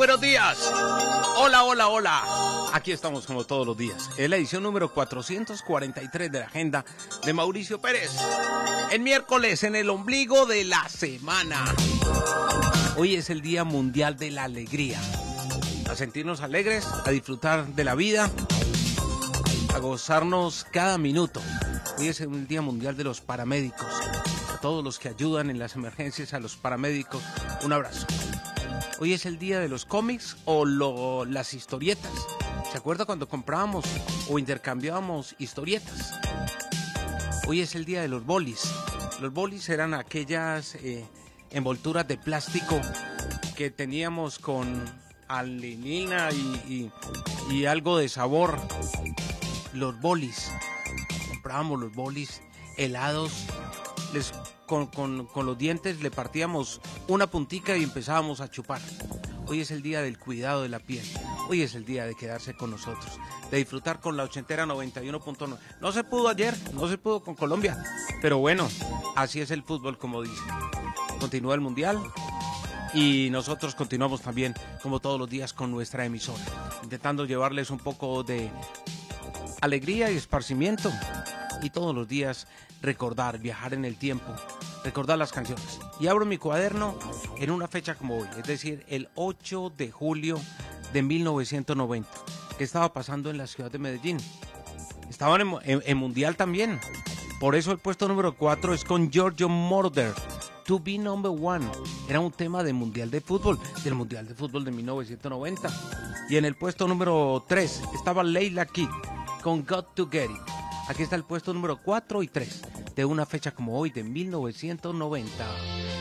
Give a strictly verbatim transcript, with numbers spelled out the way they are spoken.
buenos días. Hola, hola, hola. Aquí estamos como todos los días. Es la edición número cuatrocientos cuarenta y tres de la agenda de Mauricio Pérez. El miércoles en el ombligo de la semana. Hoy es el Día Mundial de la Alegría. A sentirnos alegres, a disfrutar de la vida, a gozarnos cada minuto. Hoy es el Día Mundial de los Paramédicos. A todos los que ayudan en las emergencias, a los paramédicos, un abrazo. Hoy es el día de los cómics o lo, las historietas. ¿Se acuerda cuando comprábamos o intercambiábamos historietas? Hoy es el día de los bolis. Los bolis eran aquellas eh, envolturas de plástico que teníamos con alinina y, y, y algo de sabor. Los bolis. Comprábamos los bolis helados. Les Con, con, con los dientes le partíamos una puntica y empezábamos a chupar. Hoy es el día del cuidado de la piel. Hoy es el día de quedarse con nosotros, de disfrutar con la ochentera noventa y uno punto nueve. No se pudo ayer, no se pudo con Colombia, pero bueno, así es el fútbol, como dice. Continúa el mundial y nosotros continuamos también, como todos los días, con nuestra emisora, intentando llevarles un poco de alegría y esparcimiento. Y todos los días recordar, viajar en el tiempo, recordar las canciones. Y abro mi cuaderno en una fecha como hoy, es decir, el ocho de julio de mil novecientos noventa. ¿Qué estaba pasando en la ciudad de Medellín? Estaban en, en, en mundial también. Por eso el puesto número cuatro es con Giorgio Moroder. To Be Number One. Era un tema de mundial de fútbol, del mundial de fútbol de mil novecientos noventa. Y en el puesto número tres estaba Leila Kidd con Got to Get It. Aquí está el puesto número cuatro y tres de una fecha como hoy de mil novecientos noventa.